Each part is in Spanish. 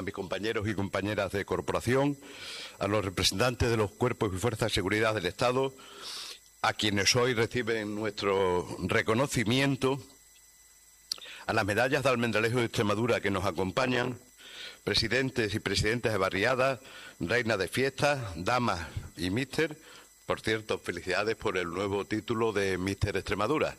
a mis compañeros y compañeras de corporación, a los representantes de los cuerpos y fuerzas de seguridad del Estado, a quienes hoy reciben nuestro reconocimiento, a las medallas de Almendralejo de Extremadura que nos acompañan, presidentes y presidentas de barriadas, reinas de fiestas, damas y míster. Por cierto, felicidades por el nuevo título de Míster Extremadura.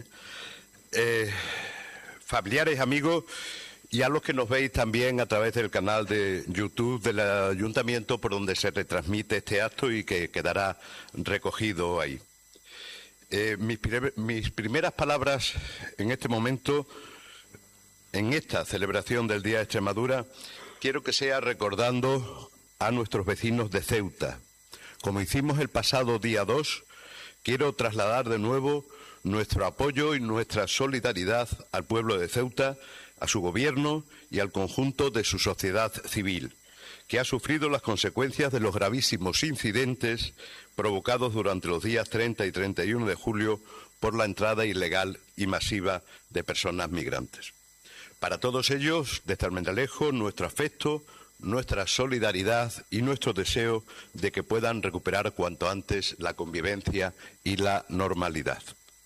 Familiares, amigos, y a los que nos veis también a través del canal de YouTube del Ayuntamiento, por donde se retransmite este acto y que quedará recogido ahí. Mis primeras palabras en este momento, en esta celebración del Día de Extremadura, quiero que sea recordando a nuestros vecinos de Ceuta. Como hicimos el pasado día 2, quiero trasladar de nuevo nuestro apoyo y nuestra solidaridad al pueblo de Ceuta, a su gobierno y al conjunto de su sociedad civil, que ha sufrido las consecuencias de los gravísimos incidentes provocados durante los días 30 y 31 de julio por la entrada ilegal y masiva de personas migrantes. Para todos ellos, desde Almendralejo, nuestro afecto, nuestra solidaridad y nuestro deseo de que puedan recuperar cuanto antes la convivencia y la normalidad.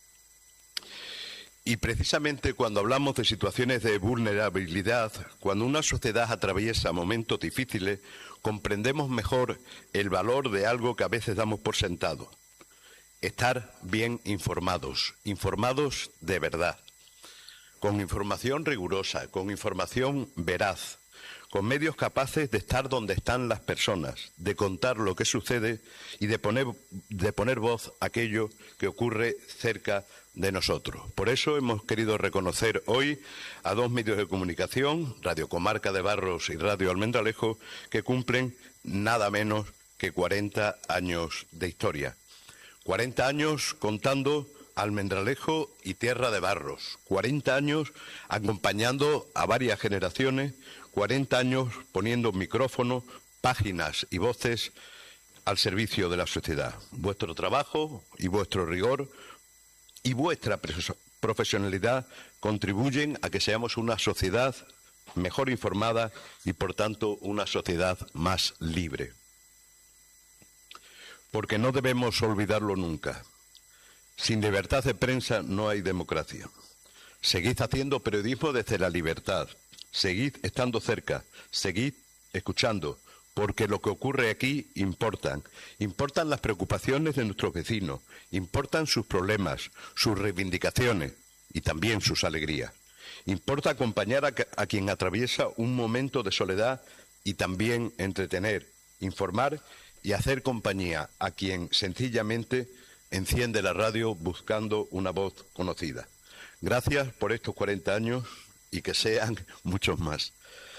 Y precisamente cuando hablamos de situaciones de vulnerabilidad, cuando una sociedad atraviesa momentos difíciles, comprendemos mejor el valor de algo que a veces damos por sentado: estar bien informados, informados de verdad, con información rigurosa, con información veraz, con medios capaces de estar donde están las personas, de contar lo que sucede y de poner voz a aquello que ocurre cerca de nosotros. Por eso hemos querido reconocer hoy a dos medios de comunicación, Radio Comarca de Barros y Radio Almendralejo, que cumplen nada menos que 40 años de historia. 40 años contando Almendralejo y Tierra de Barros, 40 años acompañando a varias generaciones, 40 años poniendo micrófonos, páginas y voces al servicio de la sociedad. Vuestro trabajo y vuestro rigor y vuestra profesionalidad contribuyen a que seamos una sociedad mejor informada y, por tanto, una sociedad más libre. Porque no debemos olvidarlo nunca. Sin libertad de prensa no hay democracia. Seguid haciendo periodismo desde la libertad. Seguid estando cerca. Seguid escuchando. Porque lo que ocurre aquí importan. Importan las preocupaciones de nuestros vecinos. Importan sus problemas, sus reivindicaciones y también sus alegrías. Importa acompañar a quien atraviesa un momento de soledad y también entretener, informar y hacer compañía a quien sencillamente enciende la radio buscando una voz conocida. Gracias por estos 40 años y que sean muchos más.